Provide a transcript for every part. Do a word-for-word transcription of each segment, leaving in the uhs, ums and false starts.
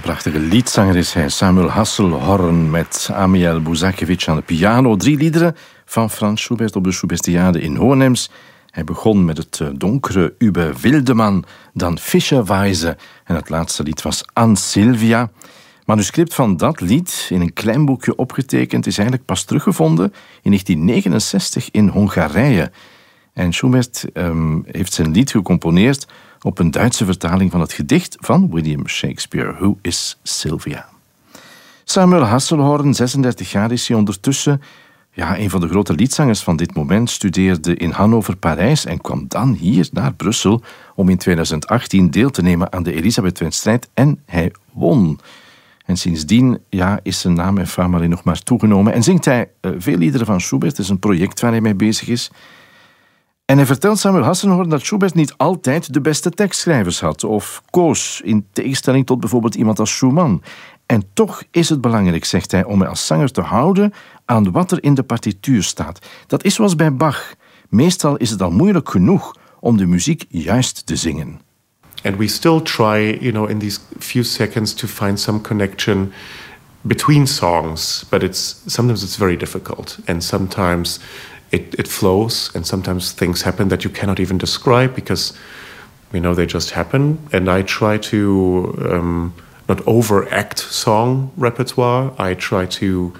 prachtige liedzanger is hij, Samuel Hasselhorn, met Amiel Buzakevich aan de piano. Drie liederen van Franz Schubert op de Schubertiade in Hohenems. Hij begon met het donkere Uwe Wildemann, dan Fischerweise en het laatste lied was An Silvia. Manuscript van dat lied, in een klein boekje opgetekend, is eigenlijk pas teruggevonden in negentien negenenzestig in Hongarije. En Schubert um, heeft zijn lied gecomponeerd op een Duitse vertaling van het gedicht van William Shakespeare, Who is Sylvia? Samuel Hasselhorn, zesendertig jaar is hij ondertussen. Ja, een van de grote liedzangers van dit moment, studeerde in Hannover, Parijs en kwam dan hier naar Brussel om in tweeduizend achttien deel te nemen aan de Elisabeth-wedstrijd en hij won. En sindsdien ja, is zijn naam en fame alleen nog maar toegenomen en zingt hij uh, veel liederen van Schubert. Het is een project waar hij mee bezig is. En hij vertelt Samuel Hasselhorn dat Schubert niet altijd de beste tekstschrijvers had of koos, in tegenstelling tot bijvoorbeeld iemand als Schumann. En toch is het belangrijk, zegt hij, om mij als zanger te houden aan wat er in de partituur staat. Dat is zoals bij Bach. Meestal is het al moeilijk genoeg om de muziek juist te zingen. And we still try, you know, in these few seconds to find some connection between songs, but it's sometimes it's very difficult, and sometimes it, it flows, and sometimes things happen that you cannot even describe because, you know, they just happen. And I try to um, not overact song repertoire. I try to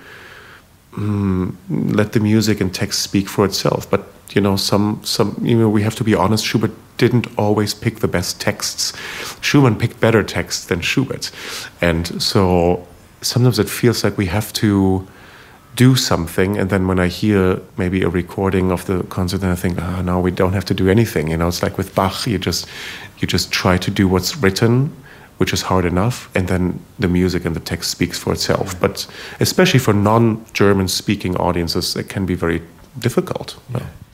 um, let the music and text speak for itself. But you know, some some you know, we have to be honest. Schubert didn't always pick the best texts. Schumann picked better texts than Schubert, and so sometimes it feels like we have to do something, and then when I hear maybe a recording of the concert, then I think, oh, no, we don't have to do anything. You know, it's like with Bach, you just you just try to do what's written, which is hard enough, and then the music and the text speaks for itself. But especially for non-German speaking audiences, it can be very difficult. Yeah.